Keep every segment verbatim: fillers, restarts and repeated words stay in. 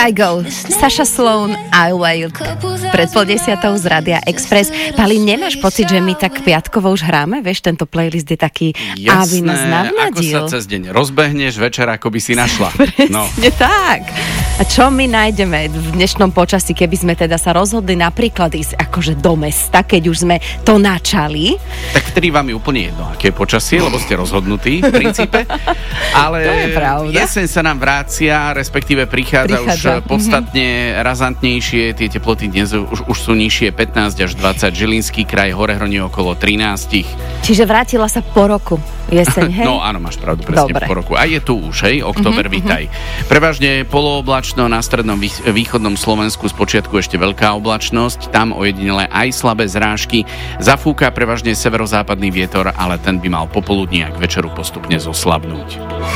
Kygo, Sasha Sloan, I Wild. Pred pol desiatou z Rádia Express. Pali, nemáš pocit, že my tak piatkovo už hráme? Vieš, tento playlist je taký, aby nás navnadil. Ako sa cez deň rozbehneš, večer ako by si našla. Presne no. tak. A čo my nájdeme v dnešnom počasí, keby sme teda sa rozhodli napríklad ísť akože do mesta, keď už sme to načali? Tak vtedy vám je úplne jedno, aké je počasie, lebo ste rozhodnutí v princípe. Ale to je pravda. jeseň sa nám vrácia, respektíve prichádza, prichádza. už podstatne mm-hmm. razantnejšie. Tie teploty dnes už, už sú nižšie, pätnásť až dvadsať. Žilinský kraj, Horehronie okolo trinásť. Čiže vrátila sa po roku jeseň, hej? No áno, máš pravdu, presne Dobre. po roku. A je tu už, hej, október, mm-hmm. vitaj. Prevažne polooblačno, na strednom východnom Slovensku spočiatku ešte veľká oblačnosť, tam ojedinele aj slabé zrážky. Zafúka prevažne severozápadný vietor, ale ten by mal popoludní a k večeru postupne zoslabnúť.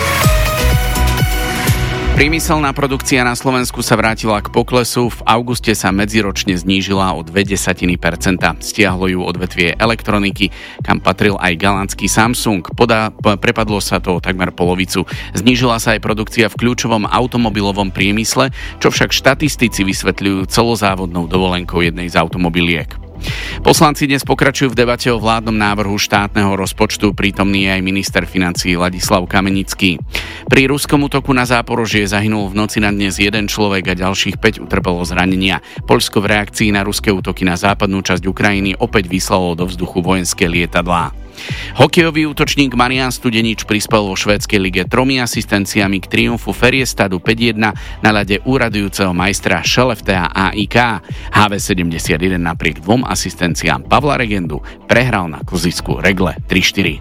Priemyselná produkcia na Slovensku sa vrátila k poklesu. V auguste sa medziročne znížila o dve desatiny percenta. Stiahlo ju odvetvie elektroniky, kam patril aj galantský Samsung. Podá, prepadlo sa to o takmer polovicu. Znížila sa aj produkcia v kľúčovom automobilovom priemysle, čo však štatistici vysvetľujú celozávodnou dovolenkou jednej z automobiliek. Poslanci dnes pokračujú v debate o vládnom návrhu štátneho rozpočtu, prítomný je aj minister financií Ladislav Kamenický. Pri ruskom útoku na Záporožie zahynul v noci na dnes jeden človek a ďalších päť utrpelo zranenia. Poľsko v reakcii na ruské útoky na západnú časť Ukrajiny opäť vyslalo do vzduchu vojenské lietadlá. Hokejový útočník Marián Studenič prispel vo švédskej lige tromi asistenciami k triumfu Färjestadu päť jedna na ľade úradujúceho majstra Skellefteå á í ká. há vé sedemdesiatjeden napriek dvom asistenciám Pavla Regendu prehral na klzisku Regle tri štyri.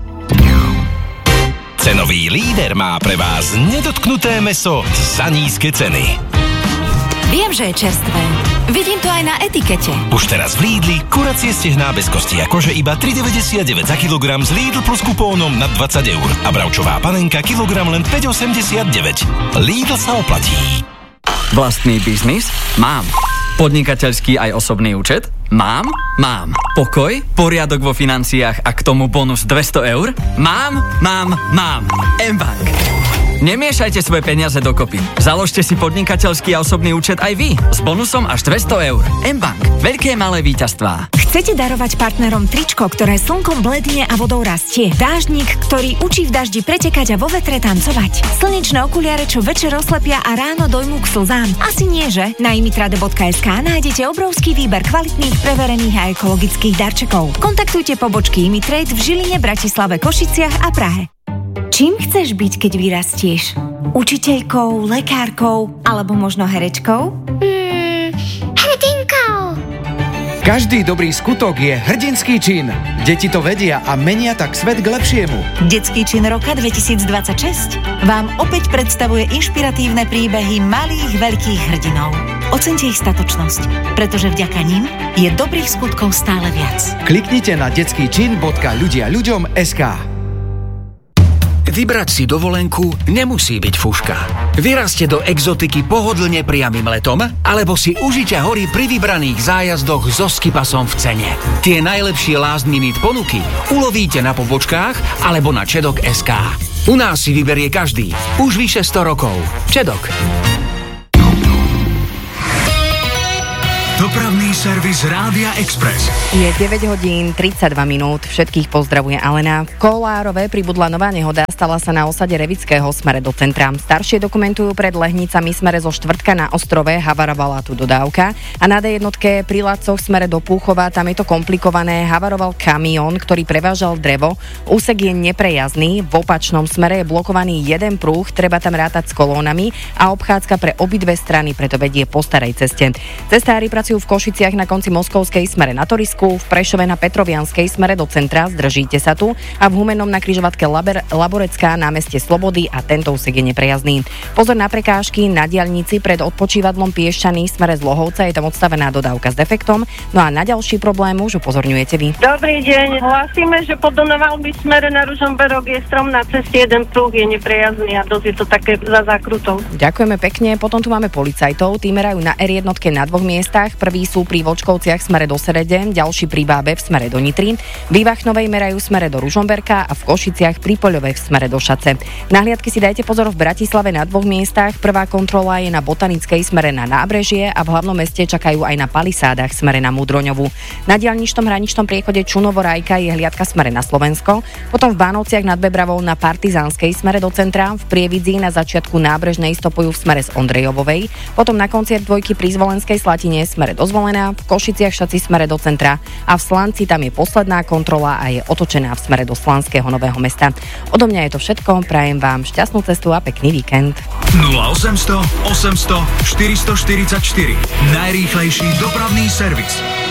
Cenový líder má pre vás nedotknuté mäso za nízke ceny. Viem, že je čerstvé. Vidím to aj na etikete. Už teraz v Lidli kuracie stehná bez kosti a kože iba tri deväťdesiatdeväť za kilogram z Lidl plus kupónom na dvadsať eur. A bravčová panenka kilogram len päť osemdesiatdeväť. Lidl sa oplatí. Vlastný biznis? Mám. Podnikateľský aj osobný účet? Mám? Mám. Pokoj? Poriadok vo financiách a k tomu bonus dvesto eur? Mám? Mám? Mám. mBank. Nemiešajte svoje peniaze dokopy. Založte si podnikateľský a osobný účet aj vy s bonusom až dvesto eur. mBank. Veľké malé víťazstvá. Chcete darovať partnerom tričko, ktoré slnkom bledne a vodou rastie? Dážnik, ktorý učí v daždi pretekať a vo vetre tancovať? Slnečné okuliare, čo večer oslepia a ráno dojmú k slzám? Asi nie, že? Na imitrade bodka es ká nájdete obrovský výber kvalitných, preverených a ekologických darčekov. Kontaktujte pobočky Imitrade v Žiline, Bratislave, Košiciach a Prahe. Čím chceš byť, keď vyrastieš? Učiteľkou, lekárkou alebo možno herečkou? Hmm, hrdinkou. Každý dobrý skutok je hrdinský čin. Deti to vedia a menia tak svet k lepšiemu. Detský čin roka dvetisícdvadsaťšesť vám opäť predstavuje inšpiratívne príbehy malých veľkých hrdinov. Oceňte ich statočnosť, pretože vďaka nim je dobrých skutkov stále viac. Kliknite na detský čin bodka ľudia ľuďom bodka es ká. Vybrať si dovolenku nemusí byť fuška. Vyrazte do exotiky pohodlne priamym letom, alebo si užite hory pri vybraných zájazdoch so skipasom v cene. Tie najlepšie last minute ponuky ulovíte na pobočkách alebo na čedok bodka es ká. U nás si vyberie každý. Už vyše sto rokov. Čedok. Dopravný servis Rádia Express. Je deväť hodín tridsaťdva minút. Všetkých pozdravuje Alena. V Kolárove pribudla nová nehoda. Stala sa na osade Revického smere do centra. Staršie dokumentujú pred Lehnicami smere zo Štvrtka na Ostrove. Havarovala tu dodávka. A na dé jednotke pri Lacoch smere do Púchova. Tam je to komplikované. Havaroval kamión, ktorý prevážal drevo. Úsek je neprejazdný. V opačnom smere je blokovaný jeden prúh. Treba tam rátať s kolónami a obchádzka pre obidve strany, preto vedie po starej ceste. Cestári pracujú v Košiciach na konci Moskovskej smere na Torisku, v Prešove na Petrovianskej smere do centra, zdržíte sa tu, a v Humennom na križovatke Laber, Laborecká námestie Slobody a tento úsek je neprejazdný. Pozor na prekážky na diaľnici pred odpočívadlom Piešťany smere z Lohovca, je tam odstavená dodávka s defektom. No a na ďalší problém už upozorňujete vy. Dobrý deň, hlásime, že po Donovalby smere na Ružomberok je strom na ceste, jeden pruh je neprejazdný a dosť je to také za zákrutou. Ďakujeme pekne. Potom tu máme policajtov, tí merajú na er jednotke na dvoch miestach. Košiciach, prví sú pri Vočkovciach v smere do Serede, ďalší pri Bábe v smere do Nitry, v Ivachnovej merajú v smere do Ružomberka a v Košiciach pri Poľovej v smere do Šace. Nahliadky si dajte pozor v Bratislave na dvoch miestach. Prvá kontrola je na Botanickej smere na Nábrežie a v hlavnom meste čakajú aj na Palisádach smere na Mudroňovu. Na diaľničnom hraničnom priechode Čunovo-Rajka je hliadka smere na Slovensko, potom v Bánovciach nad Bebravou na Partizánskej smere do centra, v Prievidzi na začiatku Nábrežnej stopujú v smere z Ondrejovovej, potom na konciert dvojky pri Zvolenskej Slatine smere do Zvolena, v Košiciach Šaci smere do centra a v Slanci tam je posledná kontrola a je otočená v smere do Slanského Nového Mesta. Odo mňa je to všetko, prajem vám šťastnú cestu a pekný víkend. nula osemsto osemsto štyristoštyridsaťštyri Najrýchlejší dopravný servis.